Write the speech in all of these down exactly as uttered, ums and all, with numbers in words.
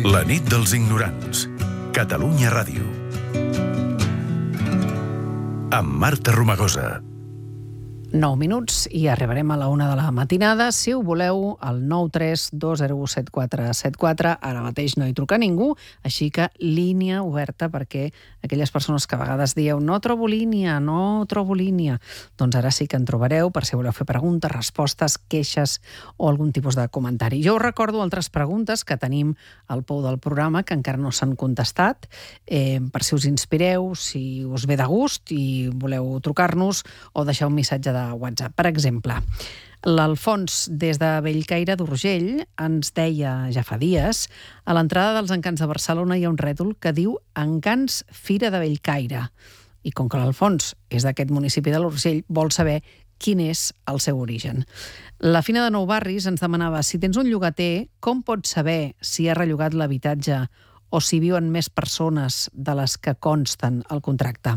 La nit dels ignorants. Catalunya Ràdio. Amb Marta Romagosa. nou minuts i arribarem a la una de la matinada. Si ho voleu, al nou tres dos zero u set quatre set quatre. Ara mateix no hi truca ningú, així que línia oberta perquè aquelles persones que a vegades dieu no trobo línia, no trobo línia, doncs ara sí que en trobareu per si voleu fer preguntes, respostes, queixes o algun tipus de comentari. Jo us recordo altres preguntes que tenim al pou del programa que encara no s'han contestat, eh, per si us inspireu, si us ve de gust i voleu trucar-nos o deixar un missatge de WhatsApp. Per exemple, l'Alfons, des de Bellcaire d'Urgell, ens deia ja fa dies: a l'entrada dels Encants de Barcelona hi ha un rètol que diu Encants Fira de Bellcaire. I com que l'Alfons és d'aquest municipi de l'Urgell, vol saber quin és el seu origen. La Fina de Nou Barris ens demanava: si tens un llogater, com pots saber si ha rellogat l'habitatge o si viuen més persones de les que consten al contracte?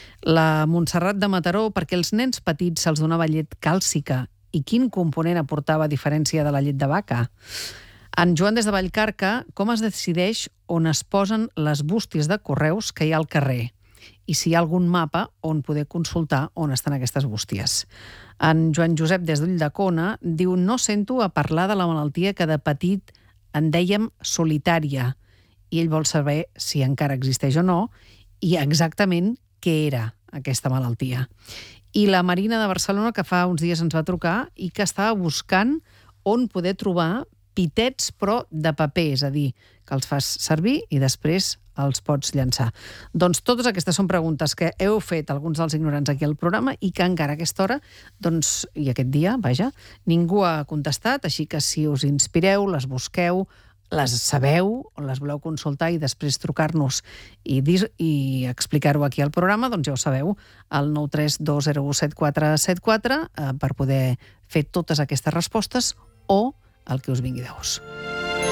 La Montserrat de Mataró, perquè els nens petits se'ls donava llet càlcica i quin component aportava a diferència de la llet de vaca? En Joan, des de Vallcarca, com es decideix on es posen les bústies de correus que hi ha al carrer? I si hi ha algun mapa on poder consultar on estan aquestes bústies? En Joan Josep, des d'Ulldecona, diu: no sento a parlar de la malaltia que de petit en dèiem solitària, i ell vol saber si encara existeix o no i exactament què era aquesta malaltia. I la Marina de Barcelona, que fa uns dies ens va trucar i que estava buscant on poder trobar pitets però de paper, és a dir, que els fas servir i després els pots llançar. Doncs totes aquestes són preguntes que heu fet alguns dels ignorants aquí al programa i que encara a aquesta hora, doncs, i aquest dia, vaja, ningú ha contestat, així que si us inspireu, les busqueu, les sabeu, les voleu consultar i després trucar-nos i, dir, i explicar-ho aquí al programa, doncs ja ho sabeu, al nou tres dos zero u set quatre set quatre, eh, per poder fer totes aquestes respostes o el que us vingui de gust.